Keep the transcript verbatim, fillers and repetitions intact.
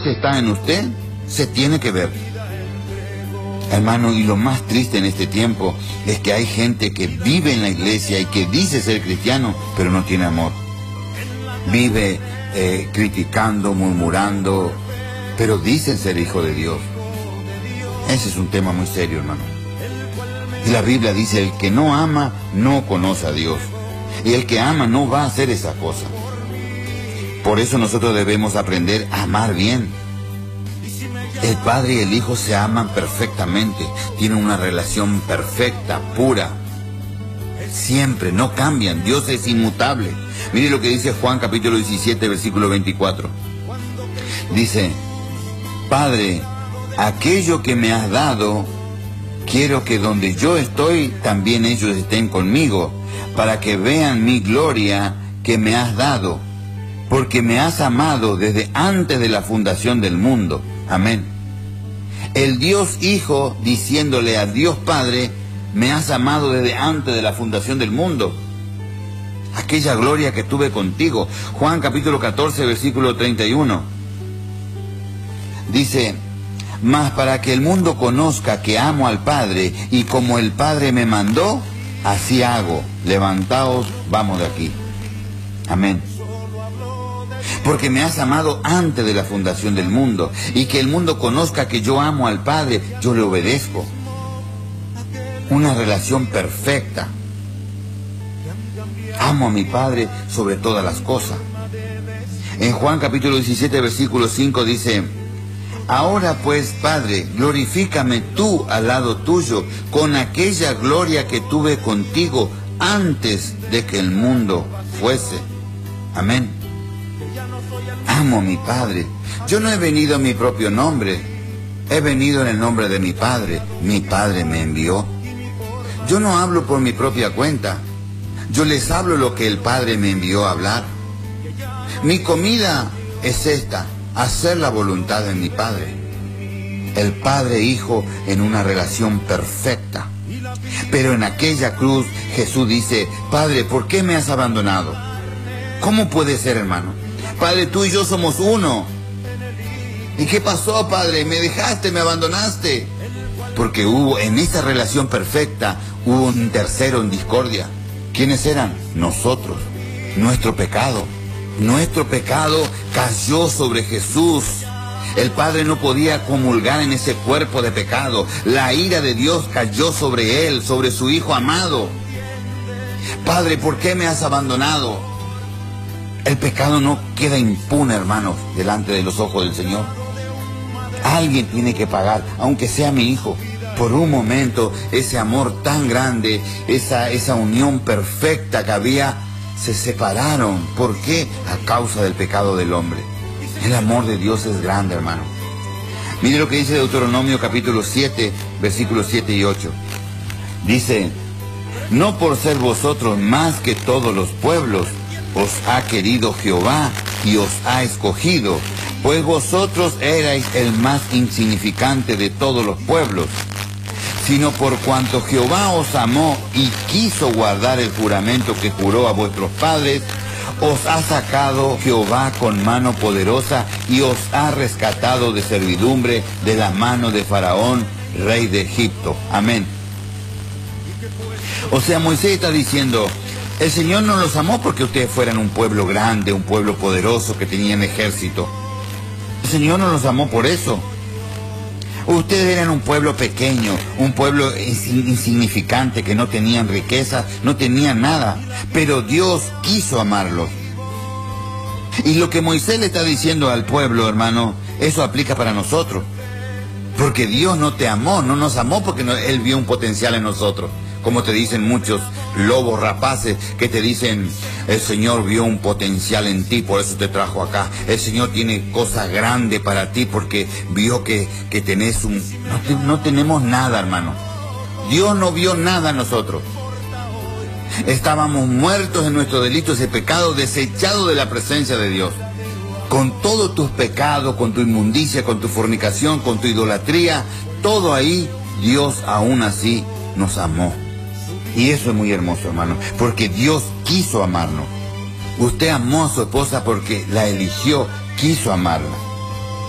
parte está en usted, se tiene que ver. Hermano, y lo más triste en este tiempo es que hay gente que vive en la iglesia y que dice ser cristiano, pero no tiene amor. Vive eh, criticando, murmurando, pero dicen ser hijo de Dios. Ese es un tema muy serio, hermano. Y la Biblia dice, el que no ama, no conoce a Dios. Y el que ama no va a hacer esa cosa. Por eso nosotros debemos aprender a amar bien. El Padre y el Hijo se aman perfectamente, tienen una relación perfecta, pura. Siempre, no cambian, Dios es inmutable. Mire lo que dice Juan capítulo diecisiete, versículo veinticuatro. Dice, Padre, aquello que me has dado, quiero que donde yo estoy, también ellos estén conmigo, para que vean mi gloria que me has dado, porque me has amado desde antes de la fundación del mundo. Amén. El Dios Hijo diciéndole a Dios Padre, me has amado desde antes de la fundación del mundo. Aquella gloria que tuve contigo. Juan capítulo catorce, versículo treinta y uno. Dice, mas para que el mundo conozca que amo al Padre, y como el Padre me mandó, así hago. Levantaos, vamos de aquí. Amén. Porque me has amado antes de la fundación del mundo, y que el mundo conozca que yo amo al Padre, yo le obedezco. Una relación perfecta. Amo a mi Padre sobre todas las cosas. En Juan capítulo diecisiete, versículo cinco dice, ahora pues, Padre, glorifícame tú al lado tuyo, con aquella gloria que tuve contigo antes de que el mundo fuese. Amén. Amo a mi Padre. Yo no he venido en mi propio nombre. He venido en el nombre de mi Padre. Mi Padre me envió. Yo no hablo por mi propia cuenta. Yo les hablo lo que el Padre me envió a hablar. Mi comida es esta, hacer la voluntad de mi Padre. El Padre e Hijo en una relación perfecta. Pero en aquella cruz Jesús dice, Padre, ¿por qué me has abandonado? ¿Cómo puede ser, hermano? Padre, tú y yo somos uno. ¿Y qué pasó, Padre? Me dejaste, me abandonaste. Porque hubo, en esa relación perfecta, hubo un tercero en discordia. ¿Quiénes eran? Nosotros. Nuestro pecado. Nuestro pecado cayó sobre Jesús. El Padre no podía comulgar en ese cuerpo de pecado. La ira de Dios cayó sobre él, sobre su Hijo amado. Padre, ¿por qué me has abandonado? El pecado no queda impune, hermanos, delante de los ojos del Señor. Alguien tiene que pagar, aunque sea mi hijo. Por un momento, ese amor tan grande, esa, esa unión perfecta que había, se separaron. ¿Por qué? A causa del pecado del hombre. El amor de Dios es grande, hermano. Mire lo que dice Deuteronomio capítulo siete, versículos siete y ocho. Dice, no por ser vosotros más que todos los pueblos, os ha querido Jehová y os ha escogido, pues vosotros erais el más insignificante de todos los pueblos, sino por cuanto Jehová os amó y quiso guardar el juramento que juró a vuestros padres, os ha sacado Jehová con mano poderosa y os ha rescatado de servidumbre de la mano de Faraón, rey de Egipto. Amén. O sea, Moisés está diciendo, el Señor no los amó porque ustedes fueran un pueblo grande, un pueblo poderoso que tenían ejército. El Señor no los amó por eso. Ustedes eran un pueblo pequeño, un pueblo insignificante que no tenían riqueza, no tenían nada. Pero Dios quiso amarlos. Y lo que Moisés le está diciendo al pueblo, hermano, eso aplica para nosotros. Porque Dios no te amó, no nos amó porque no, Él vio un potencial en nosotros. Como te dicen muchos lobos rapaces que te dicen, el Señor vio un potencial en ti, por eso te trajo acá. El Señor tiene cosas grandes para ti porque vio que, que tenés un... No, te, no tenemos nada, hermano. Dios no vio nada en nosotros. Estábamos muertos en nuestros delitos y pecados, desechados de la presencia de Dios. Con todos tus pecados, con tu inmundicia, con tu fornicación, con tu idolatría, todo ahí, Dios aún así nos amó. Y eso es muy hermoso, hermano, porque Dios quiso amarnos. Usted amó a su esposa porque la eligió, quiso amarla.